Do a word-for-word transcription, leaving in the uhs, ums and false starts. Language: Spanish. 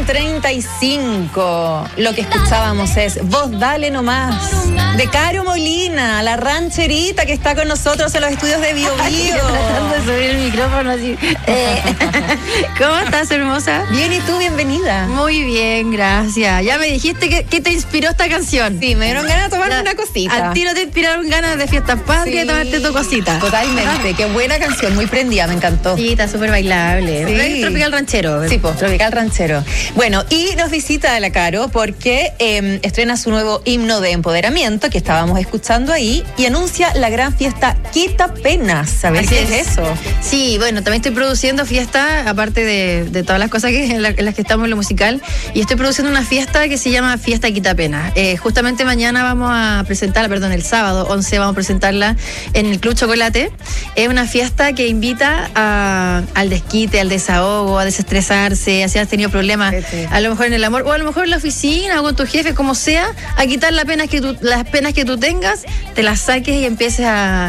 treinta y cinco. Lo que escuchábamos es Vos Dale Nomás, de Caro Molina, la rancherita que está con nosotros en los estudios de Bio Bio. Tratando de subir el micrófono así. Eh, ¿Cómo estás, hermosa? Bien, ¿y tú? Bienvenida. Muy bien, gracias. Ya me dijiste que, que te inspiró esta canción. Sí, me dieron ganas de tomarme Ya, una cosita. ¿A ti no te inspiraron ganas de fiestas patrias, Sí, de tomarte tu cosita? Totalmente, qué buena canción, muy prendida, me encantó. Sí, está súper bailable. Sí. Es tropical ranchero. Sí, pues, tropical ranchero. Bueno, y nos visita la Caro porque eh, estrena su nuevo himno de empoderamiento que estábamos escuchando ahí y anuncia la gran fiesta Quita Penas. ¿Sabes Así qué es. es eso? Sí, bueno, también estoy produciendo fiesta, aparte de, de todas las cosas que, en, la, en las que estamos en lo musical, y estoy produciendo una fiesta que se llama Fiesta Quita Penas. Eh, justamente mañana vamos a presentarla, perdón, el sábado once vamos a presentarla en el Club Chocolate. Es una fiesta que invita a, al desquite, al desahogo, a desestresarse, si has tenido problemas, Sí. a lo mejor en el amor, o a lo mejor en la oficina, o con tu jefe, como sea, a quitar las penas que tú, las penas que tú tengas, te las saques y empieces a